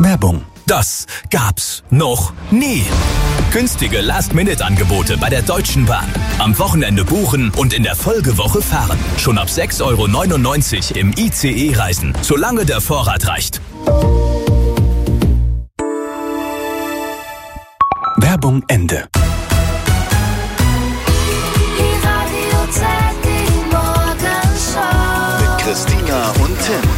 Werbung. Das gab's noch nie. Günstige Last-Minute-Angebote bei der Deutschen Bahn. Am Wochenende buchen und in der Folgewoche fahren. Schon ab 6,99 € im ICE reisen, solange der Vorrat reicht. Werbung Ende. Mit Christina und Tim.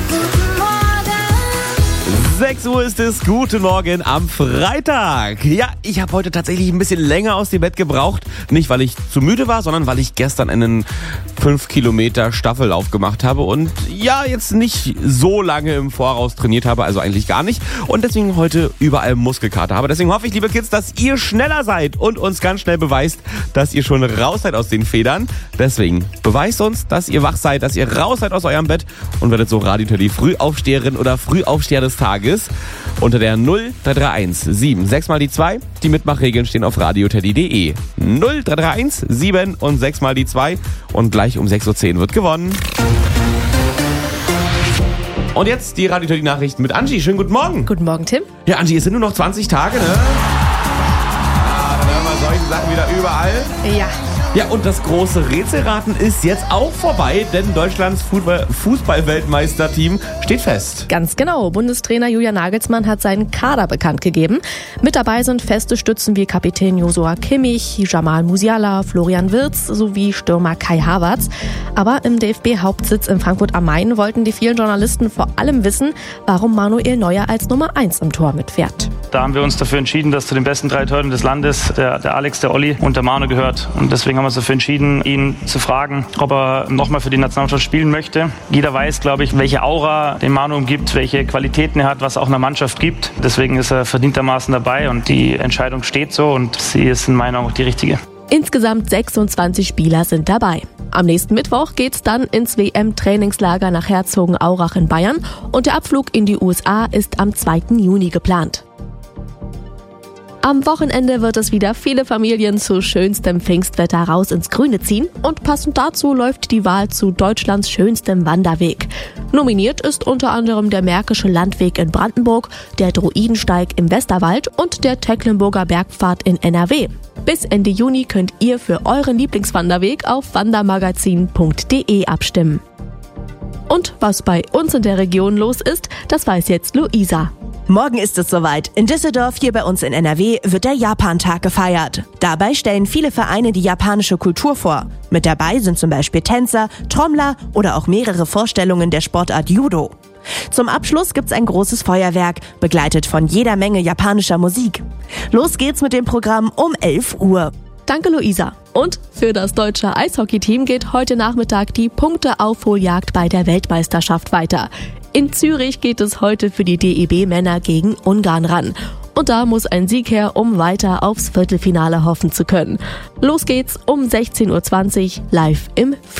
6 Uhr ist es. Guten Morgen am Freitag. Ja, ich habe heute tatsächlich ein bisschen länger aus dem Bett gebraucht. Nicht, weil ich zu müde war, sondern weil ich gestern einen 5 Kilometer Staffellauf gemacht habe und ja, jetzt nicht so lange im Voraus trainiert habe, also eigentlich gar nicht. Und deswegen heute überall Muskelkater habe. Deswegen hoffe ich, liebe Kids, dass ihr schneller seid und uns ganz schnell beweist, dass ihr schon raus seid aus den Federn. Deswegen beweist uns, dass ihr wach seid, dass ihr raus seid aus eurem Bett und werdet so Radio Teddy Frühaufsteherin oder Frühaufsteher des Tages. Unter der 0331 7 6 mal die 2. Die Mitmachregeln stehen auf radioteddy.de. 0331 7 und 6 mal die 2. Und gleich um 6.10 Uhr wird gewonnen. Und jetzt die Radio Teddy Nachrichten mit Angie. Schönen guten Morgen. Guten Morgen, Tim. Ja, Angie, es sind nur noch 20 Tage, ne? Ja, dann hören wir solche Sachen wieder überall. Ja. Ja, und das große Rätselraten ist jetzt auch vorbei, denn Deutschlands Fußball-Weltmeisterteam steht fest. Ganz genau. Bundestrainer Julian Nagelsmann hat seinen Kader bekannt gegeben. Mit dabei sind feste Stützen wie Kapitän Joshua Kimmich, Jamal Musiala, Florian Wirtz sowie Stürmer Kai Havertz. Aber im DFB-Hauptsitz in Frankfurt am Main wollten die vielen Journalisten vor allem wissen, warum Manuel Neuer als Nummer 1 im Tor mitfährt. Da haben wir uns dafür entschieden, dass zu den besten 3 Torhütern des Landes der Alex, der Olli und der Manu gehört. Und deswegen haben wir uns dafür entschieden, ihn zu fragen, ob er nochmal für die Nationalmannschaft spielen möchte. Jeder weiß, glaube ich, welche Aura den Manu umgibt, welche Qualitäten er hat, was auch einer Mannschaft gibt. Deswegen ist er verdientermaßen dabei und die Entscheidung steht so und sie ist in meiner Augen auch die richtige. Insgesamt 26 Spieler sind dabei. Am nächsten Mittwoch geht's dann ins WM-Trainingslager nach Herzogenaurach in Bayern und der Abflug in die USA ist am 2. Juni geplant. Am Wochenende wird es wieder viele Familien zu schönstem Pfingstwetter raus ins Grüne ziehen und passend dazu läuft die Wahl zu Deutschlands schönstem Wanderweg. Nominiert ist unter anderem der Märkische Landweg in Brandenburg, der Druidensteig im Westerwald und der Tecklenburger Bergpfad in NRW. Bis Ende Juni könnt ihr für euren Lieblingswanderweg auf wandermagazin.de abstimmen. Und was bei uns in der Region los ist, das weiß jetzt Luisa. Morgen ist es soweit. In Düsseldorf, hier bei uns in NRW, wird der Japan-Tag gefeiert. Dabei stellen viele Vereine die japanische Kultur vor. Mit dabei sind zum Beispiel Tänzer, Trommler oder auch mehrere Vorstellungen der Sportart Judo. Zum Abschluss gibt's ein großes Feuerwerk, begleitet von jeder Menge japanischer Musik. Los geht's mit dem Programm um 11 Uhr. Danke, Luisa. Und für das deutsche Eishockey-Team geht heute Nachmittag die Punkteaufholjagd bei der Weltmeisterschaft weiter. In Zürich geht es heute für die DEB-Männer gegen Ungarn ran. Und da muss ein Sieg her, um weiter aufs Viertelfinale hoffen zu können. Los geht's um 16:20 Uhr live im